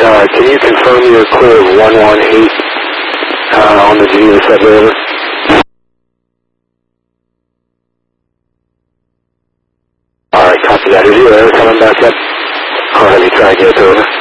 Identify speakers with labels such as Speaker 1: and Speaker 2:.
Speaker 1: Can you confirm you're clear of 118 on the Geneva subway, over? Alright, copy that. Is your air coming back up? I'll have you try to get it over.